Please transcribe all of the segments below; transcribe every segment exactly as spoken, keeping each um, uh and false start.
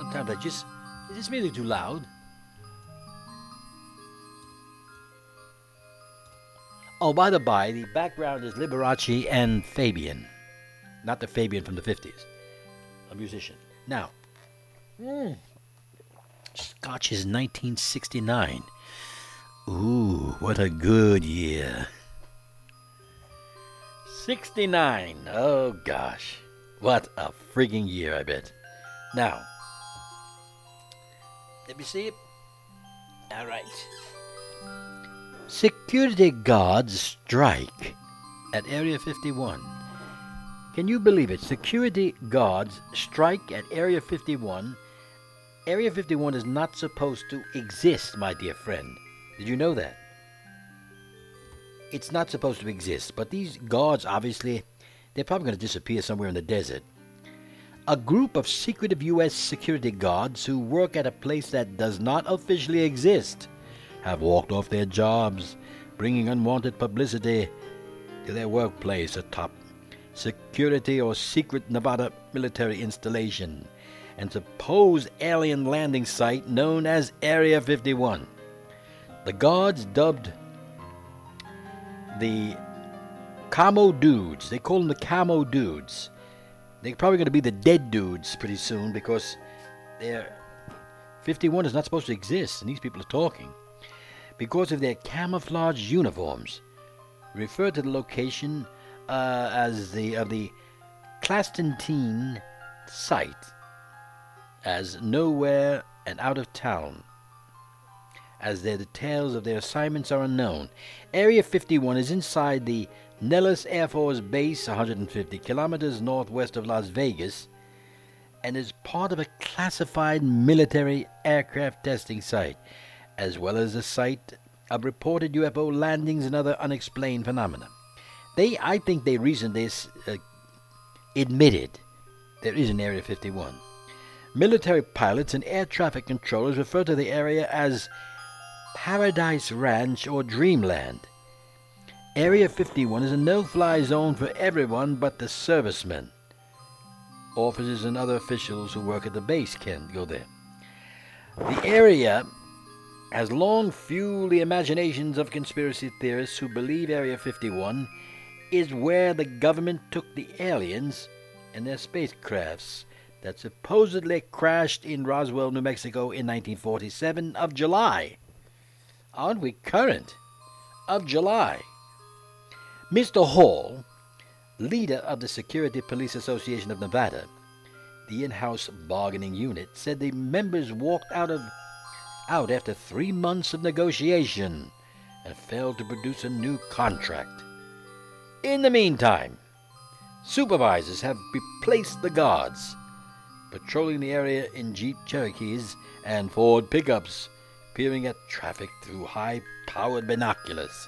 Sometimes I just, is this music too loud? Oh, by the by, the background is Liberace and Fabian. Not the Fabian from the fifties. A musician. Now, mm, Scotch is nineteen sixty-nine. Ooh, what a good year. sixty-nine. Oh, gosh. What a frigging year, I bet. Now, let me see it. All right. Security guards strike at Area fifty-one. Can you believe it? Security guards strike at Area fifty-one. Area fifty-one is not supposed to exist, my dear friend. Did you know that? It's not supposed to exist, but these guards, obviously, they're probably going to disappear somewhere in the desert. A group of secretive U S security guards who work at a place that does not officially exist have walked off their jobs, bringing unwanted publicity to their workplace atop security or secret Nevada military installation and supposed alien landing site known as Area fifty-one. The guards, dubbed the Camo Dudes, they call them the Camo Dudes. They're probably going to be the Dead Dudes pretty soon because they're fifty-one is not supposed to exist, and these people are talking. Because of their camouflage uniforms, refer to the location uh, as the of the Clastantine site as nowhere and out of town, as their details of their assignments are unknown. Area fifty-one is inside the Nellis Air Force Base, one hundred fifty kilometers northwest of Las Vegas, and is part of a classified military aircraft testing site, as well as a site of reported U F O landings and other unexplained phenomena. They, I think they recently uh, admitted there is an Area fifty-one. Military pilots and air traffic controllers refer to the area as Paradise Ranch or Dreamland. Area fifty-one is a no-fly zone for everyone but the servicemen. Officers and other officials who work at the base can't go there. The area has long fueled the imaginations of conspiracy theorists who believe Area fifty-one is where the government took the aliens and their spacecrafts that supposedly crashed in Roswell, New Mexico in nineteen forty-seven of July. Aren't we current? Of July. Mister Hall, leader of the Security Police Association of Nevada, the in-house bargaining unit, said the members walked out of out after three months of negotiation and failed to produce a new contract. In the meantime, supervisors have replaced the guards, patrolling the area in Jeep Cherokees and Ford pickups, peering at traffic through high-powered binoculars.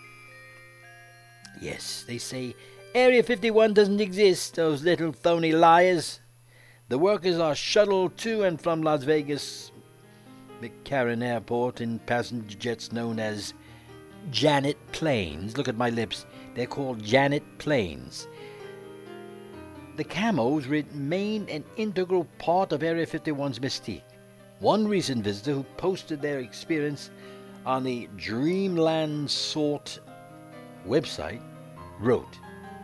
Yes, they say Area fifty-one doesn't exist, those little phony liars. The workers are shuttled to and from Las Vegas McCarran Airport in passenger jets known as Janet planes. Look at my lips. They're called Janet planes. The Camos remain an integral part of Area fifty-one's mystique. One recent visitor who posted their experience on the Dreamland Sort website wrote,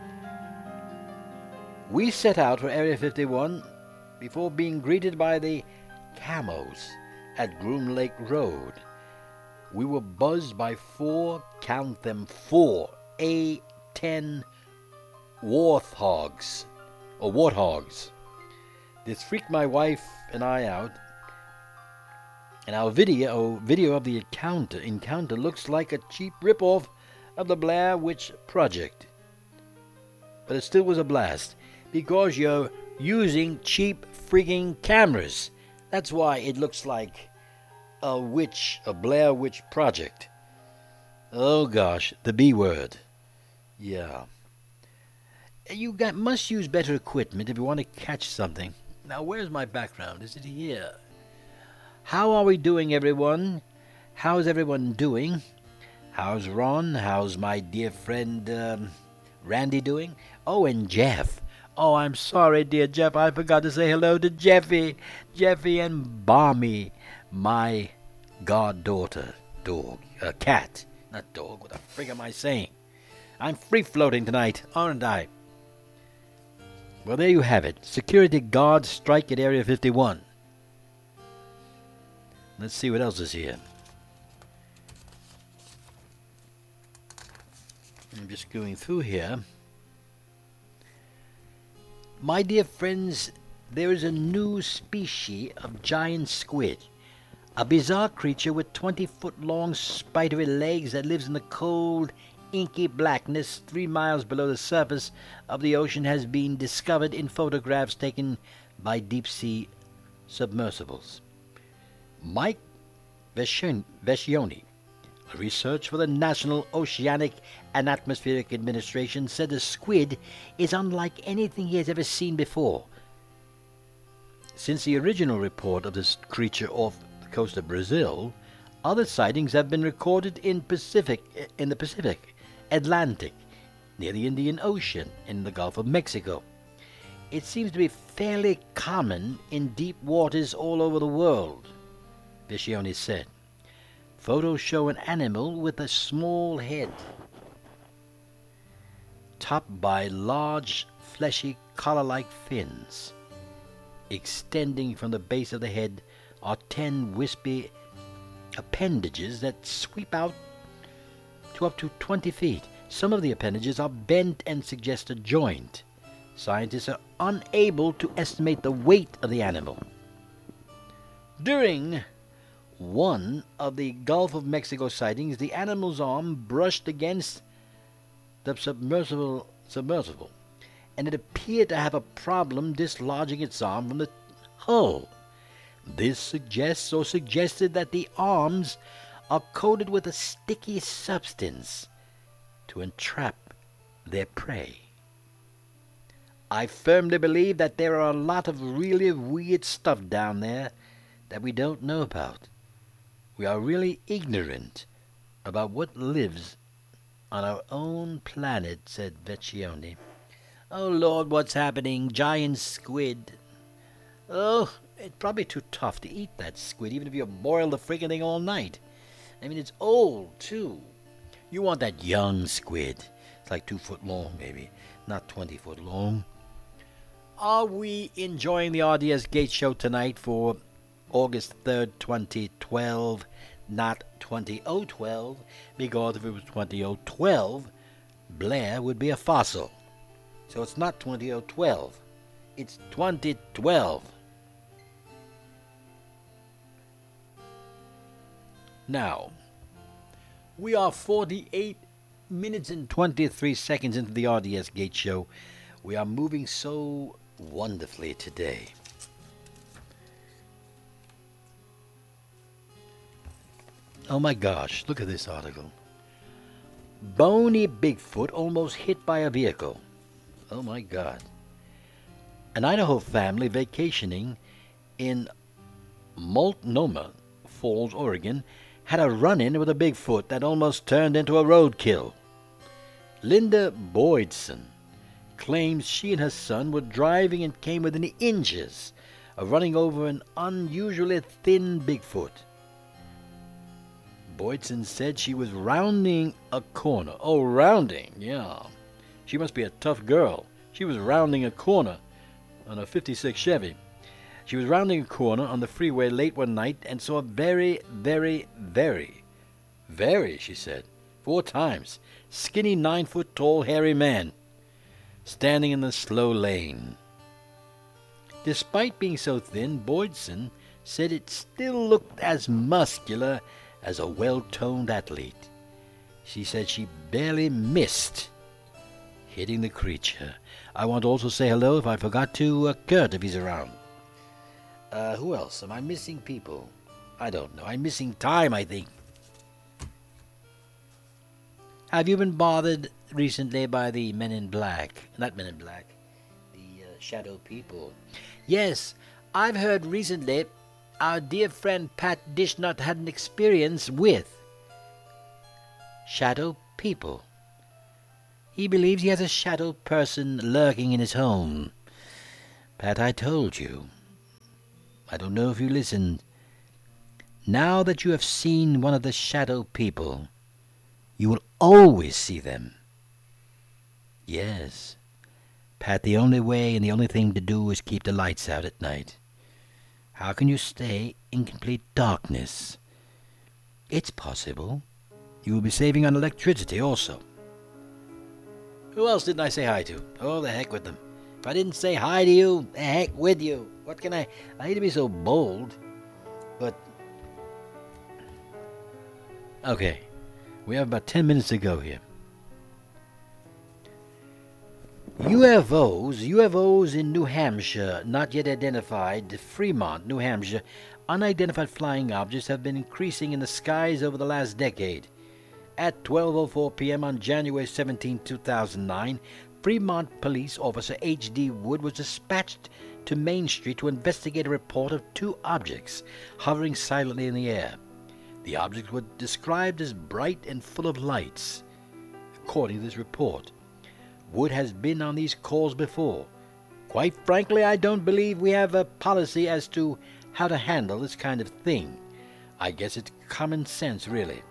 "We set out for Area fifty-one before being greeted by the Camos at Groom Lake Road. We were buzzed by four, count them, four A ten warthogs, or warthogs. This freaked my wife and I out, and our video video of the encounter, encounter looks like a cheap ripoff of the Blair Witch Project. But it still was a blast, because you're using cheap frigging cameras. That's why it looks like a witch, a Blair Witch Project. Oh gosh, the B word. Yeah. You got, must use better equipment if you want to catch something. Now, where's my background? Is it here? How are we doing, everyone? How's everyone doing? How's Ron? How's my dear friend um, Randy doing? Oh, and Jeff. Oh, I'm sorry, dear Jeff. I forgot to say hello to Jeffy. Jeffy and Barmy, my goddaughter. Dog. Uh, cat. Not dog. What the frig am I saying? I'm free-floating tonight, aren't I? Well, there you have it. Security guards strike at Area fifty-one. Let's see what else is here. I'm just going through here. My dear friends, there is a new species of giant squid. A bizarre creature with twenty-foot-long spidery legs that lives in the cold, inky blackness three miles below the surface of the ocean has been discovered in photographs taken by deep-sea submersibles. Mike Vescioni, a researcher for the National Oceanic and Atmospheric Administration, said the squid is unlike anything he has ever seen before. Since the original report of this creature off the coast of Brazil, other sightings have been recorded in Pacific, in the Pacific, Atlantic, near the Indian Ocean, in the Gulf of Mexico. It seems to be fairly common in deep waters all over the world, Vescioni said. Photos show an animal with a small head, topped by large, fleshy, collar-like fins. Extending from the base of the head are ten wispy appendages that sweep out to up to twenty feet. Some of the appendages are bent and suggest a joint. Scientists are unable to estimate the weight of the animal. During one of the Gulf of Mexico sightings, the animal's arm brushed against the submersible, submersible, and it appeared to have a problem dislodging its arm from the hull. This suggests or suggested that the arms are coated with a sticky substance to entrap their prey. I firmly believe that there are a lot of really weird stuff down there that we don't know about. We are really ignorant about what lives on our own planet, said Vescioni. Oh, Lord, what's happening? Giant squid. Oh, it's probably too tough to eat that squid, even if you boil the freaking thing all night. I mean, it's old, too. You want that young squid. It's like two foot long, maybe, not twenty foot long. Are we enjoying the R D S Gate Show tonight for August third, twenty twelve? Not twenty oh twelve, because if it was twenty oh twelve, Blair would be a fossil. So it's not twenty oh twelve, it's twenty twelve. Now, we are forty-eight minutes and twenty-three seconds into the R D S Gate Show. We are moving so wonderfully today. Oh my gosh, look at this article. Bony Bigfoot almost hit by a vehicle. Oh my God. An Idaho family vacationing in Multnomah Falls, Oregon, had a run-in with a Bigfoot that almost turned into a roadkill. Linda Boydson claims she and her son were driving and came within inches of running over an unusually thin Bigfoot. Boydson said she was rounding a corner. Oh, rounding, yeah. She must be a tough girl. She was rounding a corner on a fifty-six Chevy. She was rounding a corner on the freeway late one night and saw a very, very, very, very, she said, four times, skinny, nine-foot-tall, hairy man standing in the slow lane. Despite being so thin, Boydson said it still looked as muscular as a well-toned athlete. She said she barely missed hitting the creature. I want to also say hello, if I forgot to, uh, Kurt, if he's around. Uh, who else? Am I missing people? I don't know. I'm missing time, I think. Have you been bothered recently by the Men in Black? Not Men in Black. The uh, Shadow People. Yes, I've heard recently our dear friend Pat Dishnut had an experience with Shadow People. He believes he has a shadow person lurking in his home. Pat, I told you. I don't know if you listened. Now that you have seen one of the shadow people, you will always see them. Yes. Pat, the only way and the only thing to do is keep the lights out at night. How can you stay in complete darkness? It's possible. You will be saving on electricity also. Who else didn't I say hi to? Oh, the heck with them. If I didn't say hi to you, the heck with you. What can I... I hate to be so bold, but... Okay, we have about ten minutes to go here. U F Os, U F Os in New Hampshire, not yet identified, Fremont, New Hampshire, unidentified flying objects have been increasing in the skies over the last decade. At twelve oh four p.m. on January seventeenth, two thousand nine, Fremont Police Officer H D. Wood was dispatched to Main Street to investigate a report of two objects hovering silently in the air. The objects were described as bright and full of lights. According to this report, Wood has been on these calls before. Quite frankly, I don't believe we have a policy as to how to handle this kind of thing. I guess it's common sense, really.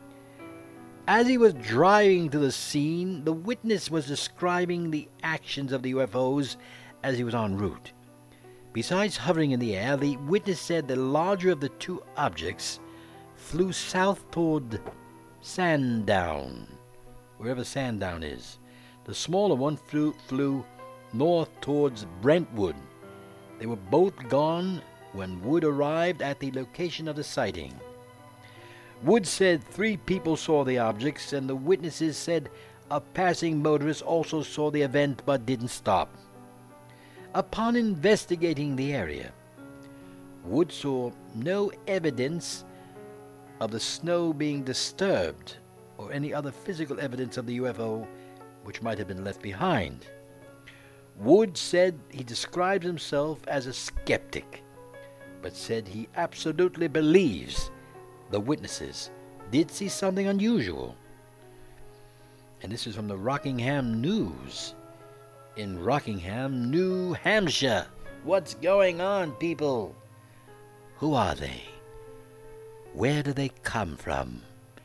As he was driving to the scene, the witness was describing the actions of the U F Os as he was en route. Besides hovering in the air, the witness said the larger of the two objects flew south toward Sandown, wherever Sandown is. The smaller one flew, flew north towards Brentwood. They were both gone when Wood arrived at the location of the sighting. Wood said three people saw the objects, and the witnesses said a passing motorist also saw the event but didn't stop. Upon investigating the area, Wood saw no evidence of the snow being disturbed or any other physical evidence of the U F O which might have been left behind. Wood said he described himself as a skeptic, but said he absolutely believes the witnesses did see something unusual. And this is from the Rockingham News. In Rockingham, New Hampshire. What's going on, people? Who are they? Where do they come from?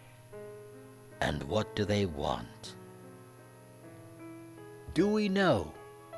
And what do they want? Do we know?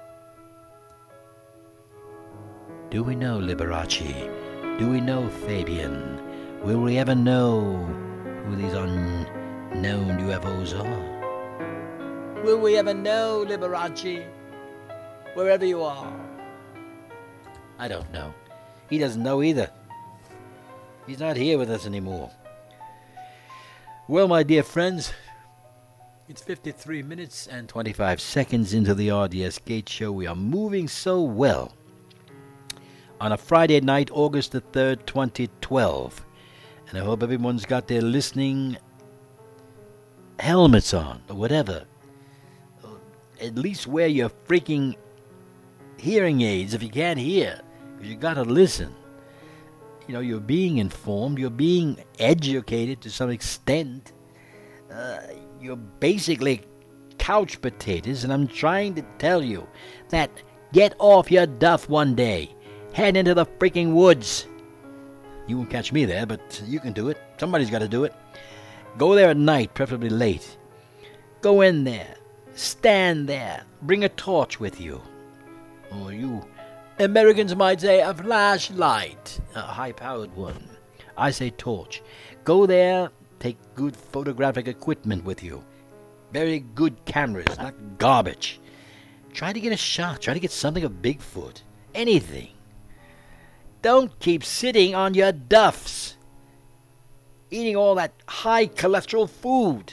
Do we know, Liberace? Do we know, Fabian? Will we ever know who these unknown U F Os are? Will we ever know, Liberace? Wherever you are. I don't know. He doesn't know either. He's not here with us anymore. Well, my dear friends, it's fifty-three minutes and twenty-five seconds into the R D S Gate Show. We are moving so well. On a Friday night, August the third, twenty twelve. And I hope everyone's got their listening helmets on, or whatever. At least wear your freaking hearing aids if you can't hear, because you got to listen. You know, you're being informed, you're being educated to some extent. Uh, you're basically couch potatoes, and I'm trying to tell you that get off your duff one day. Head into the freaking woods. You won't catch me there, but you can do it. Somebody's got to do it. Go there at night, preferably late. Go in there. Stand there. Bring a torch with you. Or you Americans might say a flashlight. A high-powered one. I say torch. Go there. Take good photographic equipment with you. Very good cameras, not garbage. Try to get a shot. Try to get something of Bigfoot. Anything. Don't keep sitting on your duffs. Eating all that high cholesterol food.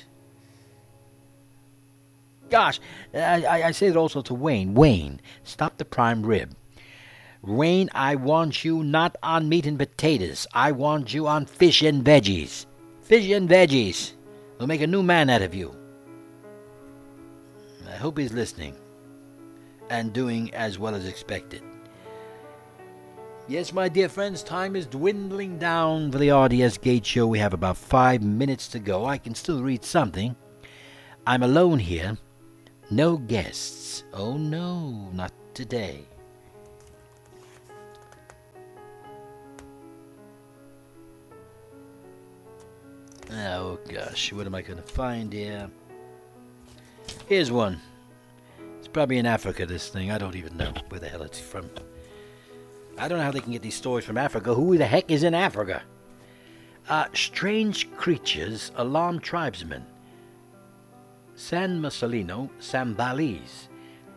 Gosh, I, I, I say it also to Wayne. Wayne, stop the prime rib. Wayne, I want you not on meat and potatoes. I want you on fish and veggies. Fish and veggies. We'll make a new man out of you. I hope he's listening. And doing as well as expected. Yes, my dear friends, time is dwindling down for the R D S Gate Show. We have about five minutes to go. I can still read something. I'm alone here. No guests. Oh no, not today. Oh gosh, what am I going to find here? Here's one. It's probably in Africa, this thing. I don't even know where the hell it's from. I don't know how they can get these stories from Africa. Who the heck is in Africa? Uh, strange creatures alarm tribesmen. San Marcelino, Sambalis.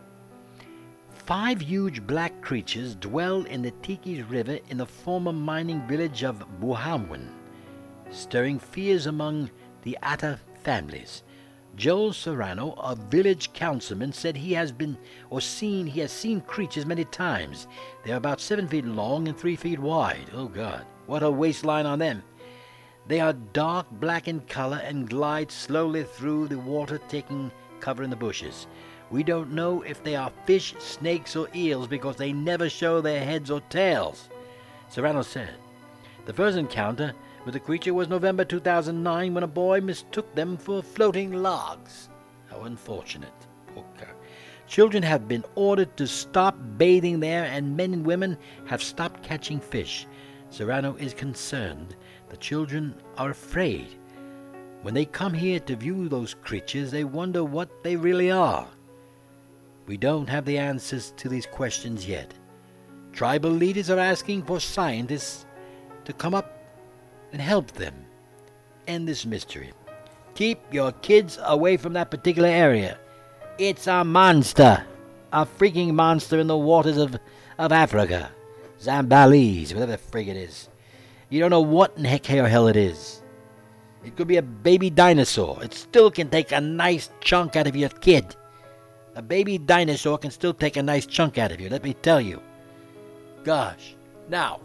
Five huge black creatures dwell in the Tikis River in the former mining village of Buhamwan, stirring fears among the Atta families. Joel Serrano, a village councilman, said he has been or seen he has seen creatures many times. They are about seven feet long and three feet wide. Oh God, what a waistline on them! They are dark black in color and glide slowly through the water, taking cover in the bushes. We don't know if they are fish, snakes, or eels because they never show their heads or tails. Serrano said the first encounter with the creature was November two thousand nine when a boy mistook them for floating logs. How unfortunate. Poor guy. Children have been ordered to stop bathing there, and men and women have stopped catching fish. Serrano is concerned. The children are afraid. When they come here to view those creatures, they wonder what they really are. We don't have the answers to these questions yet. Tribal leaders are asking for scientists to come up and help them end this mystery. Keep your kids away from that particular area. It's a monster. A freaking monster in the waters of, of Africa. Zambalis, whatever the frig it is. You don't know what in heck or hell it is. It could be a baby dinosaur. It still can take a nice chunk out of your kid. A baby dinosaur can still take a nice chunk out of you, let me tell you. Gosh. Now,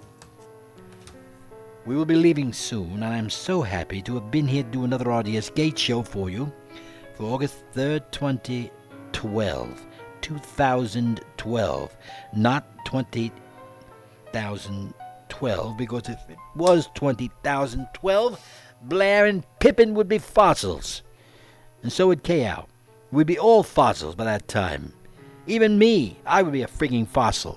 we will be leaving soon, and I'm so happy to have been here to do another R D S Gate show for you for August third, twenty twelve. two thousand twelve. Not twenty thousand twelve, because if it was twenty thousand twelve, Blair and Pippin would be fossils. And so would K-Ow. We'd be all fossils by that time. Even me, I would be a freaking fossil.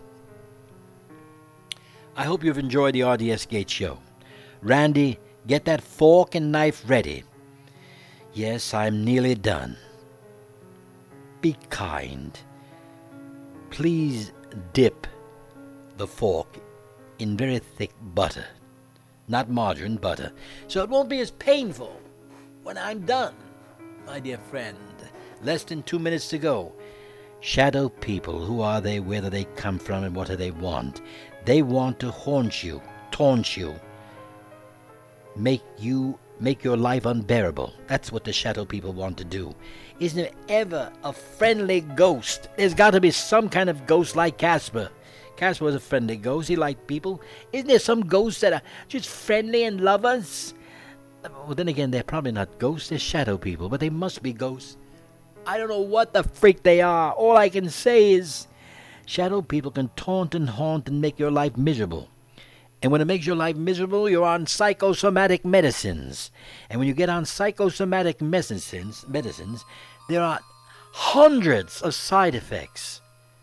I hope you've enjoyed the R D S Gate show. Randy, get that fork and knife ready. Yes, I'm nearly done. Be kind. Please dip the fork in very thick butter. Not margarine, butter. So it won't be as painful when I'm done, my dear friend. Less than two minutes to go. Shadow people, who are they, where do they come from, and what do they want? They want to haunt you, taunt you, make you, make your life unbearable. That's what the shadow people want to do. Isn't there ever a friendly ghost? There's got to be some kind of ghost like Casper. Casper was a friendly ghost. He liked people. Isn't there some ghosts that are just friendly and love us? Well, then again, they're probably not ghosts. They're shadow people, but they must be ghosts. I don't know what the freak they are. All I can say is shadow people can taunt and haunt and make your life miserable. And when it makes your life miserable, you're on psychosomatic medicines. And when you get on psychosomatic medicines, medicines, there are hundreds of side effects.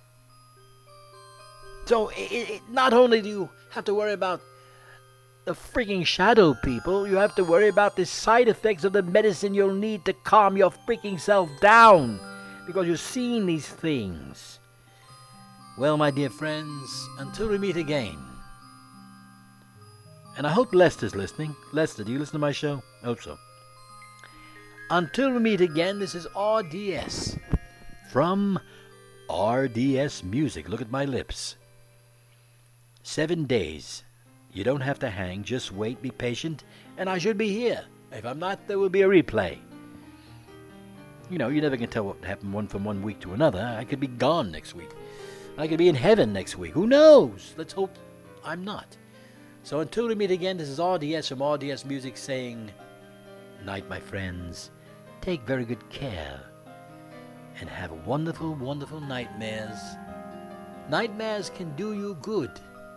So it, it, not only do you have to worry about the freaking shadow people, you have to worry about the side effects of the medicine you'll need to calm your freaking self down, because you're seeing these things. Well, my dear friends, until we meet again. And I hope Lester's listening. Lester, do you listen to my show? I hope so. Until we meet again, this is R D S from R D S Music. Look at my lips. Seven days. You don't have to hang. Just wait, be patient, and I should be here. If I'm not, there will be a replay. You know, you never can tell what happened one from one week to another. I could be gone next week. I could be in heaven next week. Who knows? Let's hope I'm not. So until we meet again, this is R D S from R D S Music saying, night, my friends. Take very good care. And have wonderful, wonderful nightmares. Nightmares can do you good.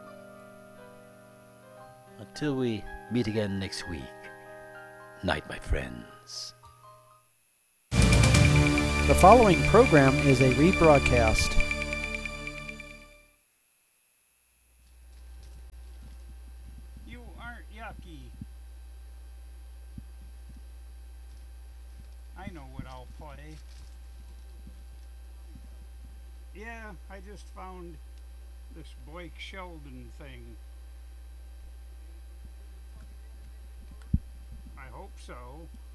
Until we meet again next week. Night, my friends. The following program is a rebroadcast. You aren't yucky. I know what I'll play. Yeah, I just found this Blake Sheldon thing. I hope so.